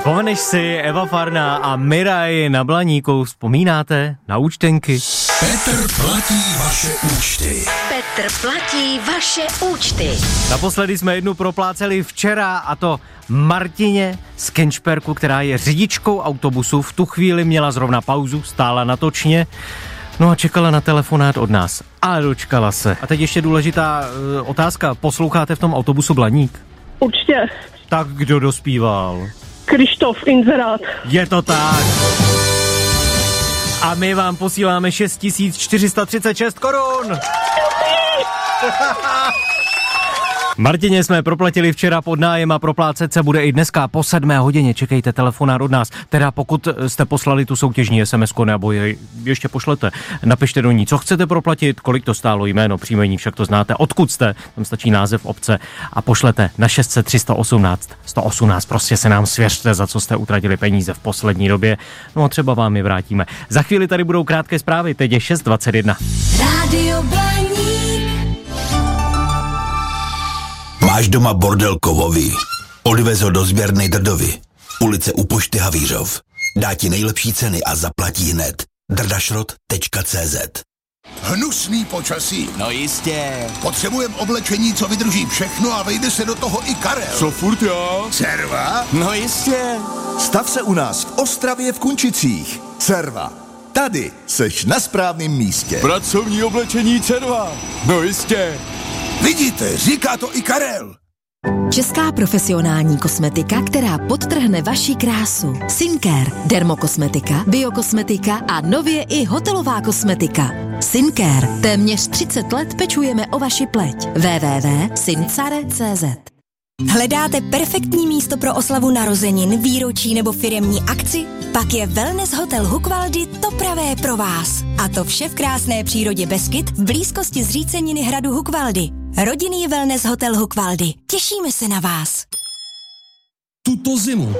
Vzpomeneš si Eva Farná a Miraj na Blaníku, vzpomínáte na účtenky? Petr platí vaše účty. Petr platí vaše účty. Naposledy jsme jednu propláceli včera, a to Martině z Kenšperku, která je řidičkou autobusu. V tu chvíli měla zrovna pauzu, stála na točně, no a čekala na telefonát od nás. Ale dočkala se. A teď ještě důležitá otázka. Posloucháte v tom autobusu Blaník? Určitě. Tak kdo dospíval? Krištof, inzerát. Je to tak. A my vám posíláme 6436 korun. Martině jsme proplatili včera pod nájem a proplácet se bude i dneska po 7 hodině. Čekejte telefonát od nás. Teda pokud jste poslali tu soutěžní SMS-ko, nebo je ještě pošlete, napište do ní, co chcete proplatit, kolik to stálo, jméno, příjmení, však to znáte, odkud jste, tam stačí název obce a pošlete na 600 318 118. Prostě se nám svěřte, za co jste utratili peníze v poslední době. No a třeba vám je vrátíme. Za chvíli tady budou krátké zprávy, teď je 6:21. Rádio Blaník. Máš doma bordel kovový? Odvez ho do sběrny Drdovi. Ulice u pošty Havířov. Dá ti nejlepší ceny a zaplatí hned. drdašrot.cz. Hnusný počasí. No jistě. Potřebujeme oblečení, co vydrží všechno a vejde se do toho i Karel. Co furt jo? Serva? No jistě. Stav se u nás v Ostravě v Kunčicích. Serva. Tady seš na správném místě. Pracovní oblečení Cerva. No jistě. Vidíte, říká to i Karel. Česká profesionální kosmetika, která podtrhne vaši krásu. Skincare, dermokosmetika, biokosmetika a nově i hotelová kosmetika. Skincare. Téměř 30 let pečujeme o vaši pleť. www.sincare.cz. Hledáte perfektní místo pro oslavu narozenin, výročí nebo firemní akci? Pak je Wellness Hotel Hukvaldy to pravé pro vás. A to vše v krásné přírodě Beskyd v blízkosti zříceniny hradu Hukvaldy. Rodinný Wellness Hotel Hukvaldy. Těšíme se na vás. Tuto zimu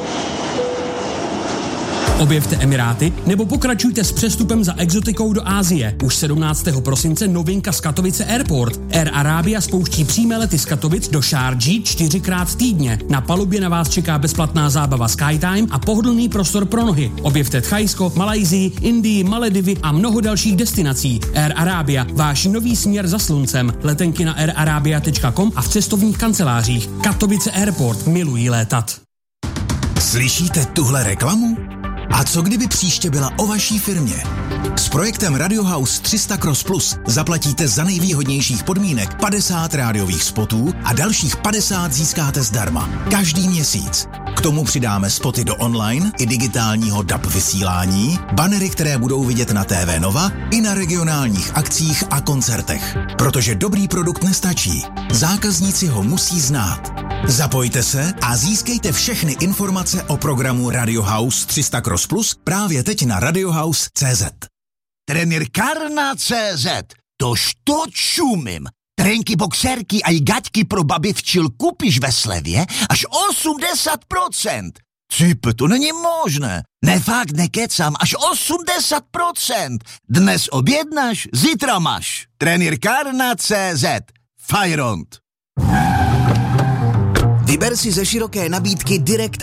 objevte Emiráty nebo pokračujte s přestupem za exotikou do Asie. Už 17. prosince novinka z Katovice Airport. Air Arabia spouští přímé lety z Katovic do Šárdží 4x týdně. Na palubě na vás čeká bezplatná zábava Skytime a pohodlný prostor pro nohy. Objevte Thajsko, Malajsii, Indii, Maledivy a mnoho dalších destinací. Air Arabia, váš nový směr za sluncem. Letenky na airarabia.com a v cestovních kancelářích. Katovice Airport, milují létat. Slyšíte tuhle reklamu? A co kdyby příště byla o vaší firmě? S projektem Radio House 300 Cross Plus zaplatíte za nejvýhodnějších podmínek 50 rádiových spotů a dalších 50 získáte zdarma. Každý měsíc. K tomu přidáme spoty do online i digitálního DAB vysílání, banery, které budou vidět na TV Nova i na regionálních akcích a koncertech. Protože dobrý produkt nestačí. Zákazníci ho musí znát. Zapojte se a získejte všechny informace o programu Radio House 300 Cross Plus právě teď na radiohouse.cz. Trenérkárna.cz. Tož to čumím. Trenky, boxerky a i gaťky pro babi včil kupíš ve slevě až 80%. Cipe, to není možné. Ne, fakt, nekecam, až 80%. Dnes objednáš, zítra máš. Trenérkárna.cz. Fajront. Vyber si ze široké nabídky Direct